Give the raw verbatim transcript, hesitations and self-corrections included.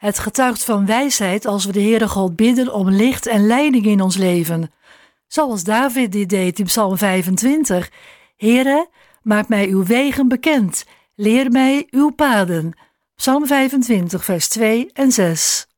Het getuigt van wijsheid als we de Heere God bidden om licht en leiding in ons leven. Zoals David dit deed in Psalm vijfentwintig. Heere, maak mij uw wegen bekend. Leer mij uw paden. Psalm vijfentwintig, vers twee en zes.